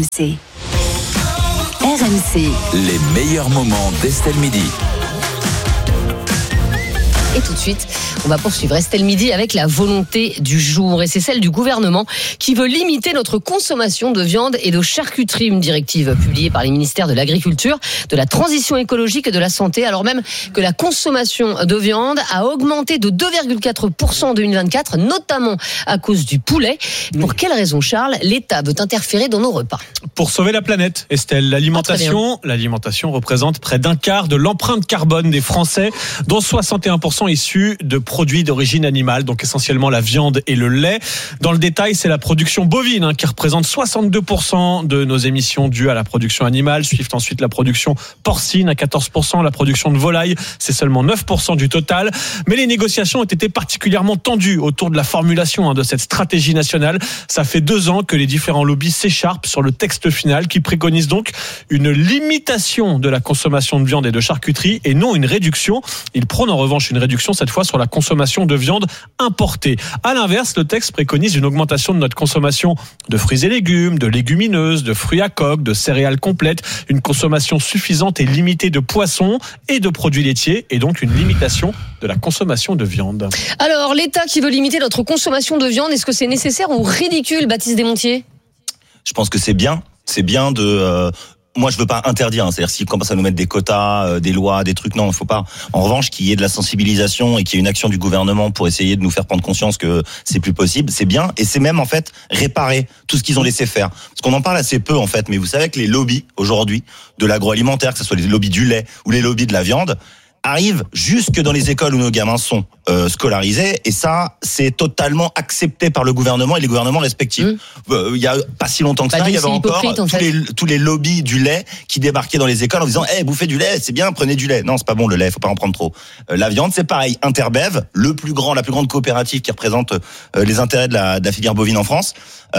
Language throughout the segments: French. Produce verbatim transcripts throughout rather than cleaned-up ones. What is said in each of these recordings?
C. R M C. Les meilleurs moments d'Estelle Midi. Et tout de suite, on va poursuivre Estelle Midi avec la volonté du jour. Et c'est celle du gouvernement qui veut limiter notre consommation de viande et de charcuterie. Une directive publiée par les ministères de l'Agriculture, de la Transition écologique et de la Santé. Alors même que la consommation de viande a augmenté de deux virgule quatre pour cent en deux mille vingt-quatre, notamment à cause du poulet. Pour quelle raison, Charles, l'État veut interférer dans nos repas ? Pour sauver la planète, Estelle. L'alimentation, ah, l'alimentation représente près d'un quart de l'empreinte carbone des Français, dont soixante et un pour cent issus de produits d'origine animale, donc essentiellement la viande et le lait. Dans le détail, c'est la production bovine hein, qui représente soixante-deux pour cent de nos émissions dues à la production animale. Suivent ensuite la production porcine à quatorze pour cent, la production de volaille, c'est seulement neuf pour cent du total. Mais les négociations ont été particulièrement tendues autour de la formulation hein, de cette stratégie nationale. Ça fait deux ans que les différents lobbies s'écharpent sur le texte final qui préconise donc une limitation de la consommation de viande et de charcuterie et non une réduction. Ils prônent en revanche une réduction cette fois sur la consommation de viande importée. À l'inverse, le texte préconise une augmentation de notre consommation de fruits et légumes, de légumineuses, de fruits à coque, de céréales complètes, une consommation suffisante et limitée de poissons et de produits laitiers et donc une limitation de la consommation de viande. Alors, l'État qui veut limiter notre consommation de viande, est-ce que c'est nécessaire ou ridicule, Baptiste Desmontiers ? Je pense que c'est bien. C'est bien de... Euh Moi, je veux pas interdire. Hein. C'est-à-dire, s'ils commencent à nous mettre des quotas, euh, des lois, des trucs, non, il faut pas. En revanche, qu'il y ait de la sensibilisation et qu'il y ait une action du gouvernement pour essayer de nous faire prendre conscience que c'est plus possible, c'est bien. Et c'est même, en fait, réparer tout ce qu'ils ont laissé faire. Parce qu'on en parle assez peu, en fait. Mais vous savez que les lobbies, aujourd'hui, de l'agroalimentaire, que ce soit les lobbies du lait ou les lobbies de la viande, arrivent jusque dans les écoles où nos gamins sont euh, scolarisés, et ça, c'est totalement accepté par le gouvernement et les gouvernements respectifs. Mmh. Euh, il y a pas si longtemps que bah, ça, il y avait encore tous, fait. les, tous les lobbies du lait qui débarquaient dans les écoles en disant hey, « bouffez du lait, c'est bien, prenez du lait ». Non, c'est pas bon le lait, faut pas en prendre trop. Euh, la viande, c'est pareil. Interbev, le plus grand, la plus grande coopérative qui représente euh, les intérêts de la, de la filière bovine en France,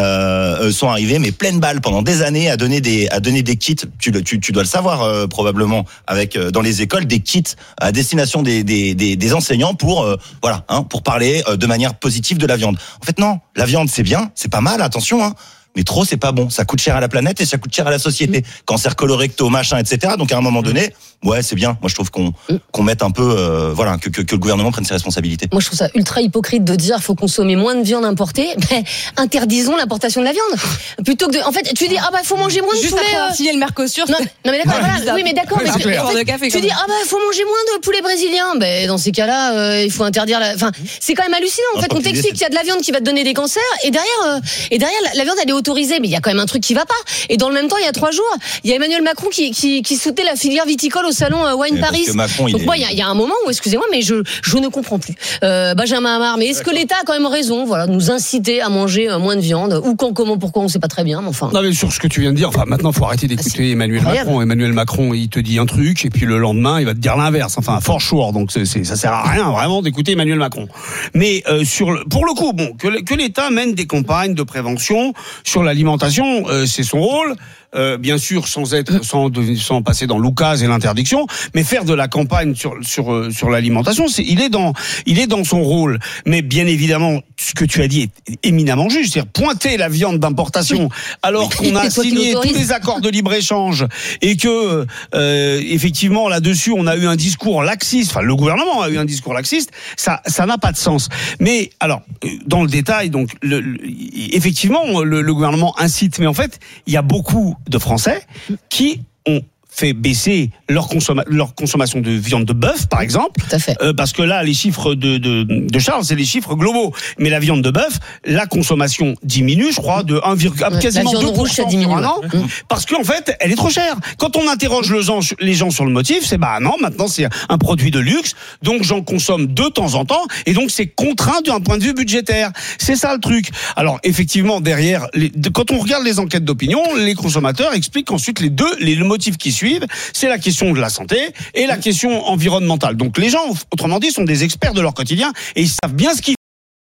euh, sont arrivés, mais pleine balle pendant des années à donner des, à donner des kits. Tu, tu, tu dois le savoir euh, probablement, avec euh, dans les écoles des kits à destination des, des, des, des enseignants pour euh, voilà hein, pour parler euh, de manière positive de la viande. En fait non, la viande c'est bien, c'est pas mal, attention hein. Mais trop, c'est pas bon. Ça coûte cher à la planète et ça coûte cher à la société. Cancer colorecto, machin, et cetera. Donc à un moment donné, ouais, c'est bien. Moi, je trouve qu'on qu'on mette un peu, euh, voilà, que, que que le gouvernement prenne ses responsabilités. Moi, je trouve ça ultra hypocrite de dire faut consommer moins de viande importée. Mais interdisons l'importation de la viande. Plutôt que de, en fait, tu dis ah bah faut manger moins de Juste poulet. Juste après signer le Mercosur. Non, non mais d'accord. Voilà. Oui, mais d'accord. Mais tu, en fait, café, tu dis ah bah faut manger moins de poulet brésilien. Ben dans ces cas-là, euh, il faut interdire la. Enfin, c'est quand même hallucinant. En non, fait, on t'explique qu'il y a de la viande qui va te donner des cancers et derrière, euh, et derrière la, la viande elle est autorisée, mais il y a quand même un truc qui va pas. Et dans le même temps, il y a trois jours, il y a Emmanuel Macron qui, qui, qui soutenait la filière viticole au salon Wine mais Paris. Macron, il Donc est... moi, il y a, il y a un moment où, excusez-moi, mais je, je ne comprends plus. Euh, Benjamin Amar, mais est-ce D'accord. que l'État a quand même raison, voilà, de nous inciter à manger moins de viande, ou quand, comment, pourquoi, on sait pas très bien, mais enfin. Non, mais sur ce que tu viens de dire, enfin, maintenant, faut arrêter d'écouter ah, Emmanuel incroyable. Macron. Emmanuel Macron, il te dit un truc, et puis le lendemain, il va te dire l'inverse. Enfin, fort sure. Donc, c'est, c'est, ça sert à rien, vraiment, d'écouter Emmanuel Macron. Mais, euh, sur le, pour le coup, bon, que, que l'État mène des campagnes de prévention sur l'alimentation, euh, c'est son rôle. Euh, bien sûr, sans être, sans, sans passer dans l'oukase et l'interdiction, mais faire de la campagne sur sur sur l'alimentation, c'est, il est dans, il est dans son rôle. Mais bien évidemment, ce que tu as dit est éminemment juste, c'est-à-dire pointer la viande d'importation oui. alors oui. qu'on a signé tous les accords de libre échange et que euh, effectivement là-dessus on a eu un discours laxiste, enfin le gouvernement a eu un discours laxiste, ça ça n'a pas de sens. Mais alors dans le détail, donc le, le, effectivement le, le gouvernement incite, mais en fait il y a beaucoup de Français qui ont fait baisser leur, consomma- leur consommation de viande de bœuf, par exemple. Tout à fait. Euh, parce que là, les chiffres de, de, de Charles, c'est les chiffres globaux. Mais la viande de bœuf, la consommation diminue, je crois, de un virgule un, quasiment deux pour cent sur un an. Mmh. Parce qu'en fait, elle est trop chère. Quand on interroge le gens, les gens sur le motif, c'est bah non, maintenant c'est un produit de luxe, donc j'en consomme de temps en temps, et donc c'est contraint d'un point de vue budgétaire. C'est ça le truc. Alors, effectivement, derrière, les, de, quand on regarde les enquêtes d'opinion, les consommateurs expliquent ensuite les deux, les, le motif qui suivent, c'est la question de la santé et la question environnementale. Donc les gens, autrement dit, sont des experts de leur quotidien et ils savent bien ce qu'ils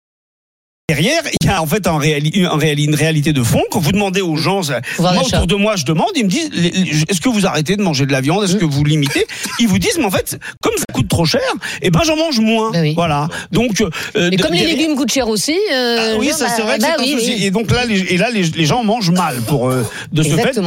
Derrière, il y a en fait un réali- un réali- une réalité de fond. Quand vous demandez aux gens, moi autour de moi, je demande, ils me disent, est-ce que vous arrêtez de manger de la viande, est-ce que vous limitez? Ils vous disent, mais en fait, comme ça coûte trop cher, eh ben j'en mange moins. Ben oui. Voilà. Donc, euh, mais comme les légumes coûtent cher aussi. Euh, ah oui, ça c'est vrai. Que bah, c'est oui, un souci. Oui. Et donc là, les, et là, les, les gens mangent mal pour euh, de ce fait.